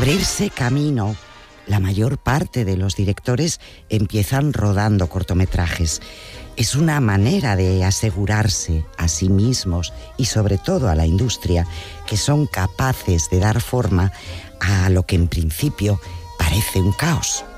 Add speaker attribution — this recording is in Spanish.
Speaker 1: abrirse camino. La mayor parte de los directores empiezan rodando cortometrajes. Es una manera de asegurarse a sí mismos y sobre todo a la industria que son capaces de dar forma a lo que en principio parece un caos.